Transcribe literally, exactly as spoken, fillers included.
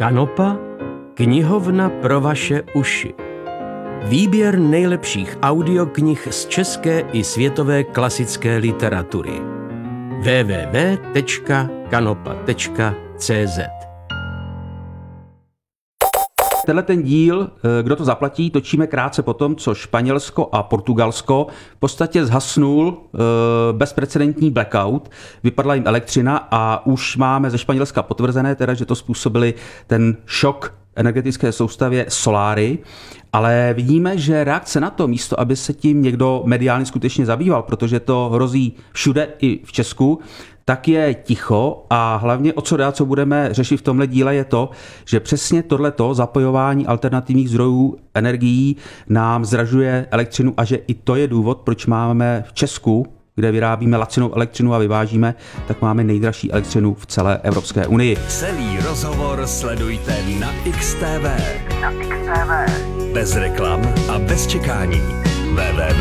Kanopa, knihovna pro vaše uši. Výběr nejlepších audioknih z české i světové klasické literatury. w w w tečka kanopa tečka c z Tenhle ten díl, kdo to zaplatí, točíme krátce po tom, co Španělsko a Portugalsko v podstatě zhasnul bezprecedentní blackout, vypadla jim elektřina a už máme ze Španělska potvrzené, teda, že to způsobili ten šok energetické soustavě soláry, ale vidíme, že reakce na to, místo aby se tím někdo mediálně skutečně zabýval, protože to hrozí všude i v Česku, tak je ticho a hlavně o co dál, co budeme řešit v tomhle díle, je to, že přesně tohleto zapojování alternativních zdrojů energií nám zdražuje elektřinu a že i to je důvod, proč máme v Česku, kde vyrábíme lacinou elektřinu a vyvážíme, tak máme nejdražší elektřinu v celé Evropské unii. Celý rozhovor sledujte na X T V. Na X T V. Bez reklam a bez čekání. w w w